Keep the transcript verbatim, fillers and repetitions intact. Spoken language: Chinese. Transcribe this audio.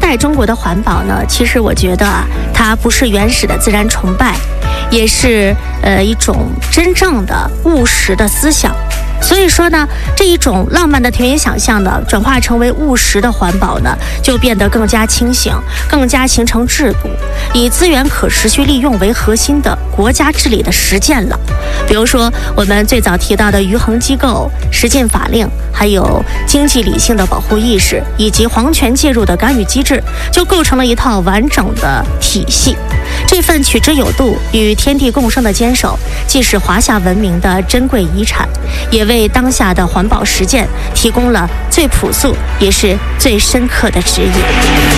代中国的环保呢，其实我觉得啊，它不是原始的自然崇拜，也是呃一种真正的务实的思想。所以说呢，这一种浪漫的田园想象呢，转化成为务实的环保呢，就变得更加清醒，更加形成制度，以资源可持续利用为核心的国家治理的实践了。比如说，我们最早提到的余衡机构、实践法令，还有经济理性的保护意识，以及皇权介入的干预机制，就构成了一套完整的体系。这份取之有度、与天地共生的坚守，既是华夏文明的珍贵遗产，也为当下的环保实践提供了最朴素也是最深刻的指引。